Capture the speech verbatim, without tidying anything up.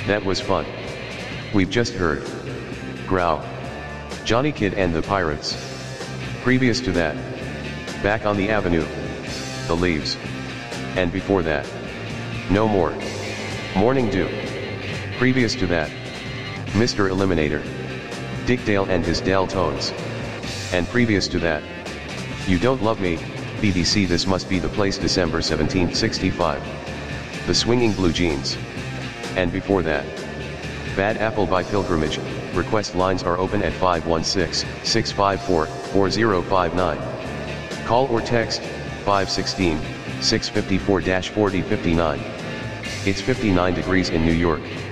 That was fun. We've just heard. Growl. Johnny Kidd and the Pirates. Previous to that. Back on the Avenue. The Leaves. And before that. No More. Morning Dew. Previous to that. Mister Eliminator. Dick Dale and his Dale Tones. And previous to that. You Don't Love Me, B B C This Must Be the Place December seventeenth sixty-five. The Swinging Blue Jeans. And before that. Bad Apple by Pilgrimage. Request lines are open at five one six, six five four, four zero five nine. Call or text, five one six, six five four, four zero five nine. It's fifty-nine degrees in New York.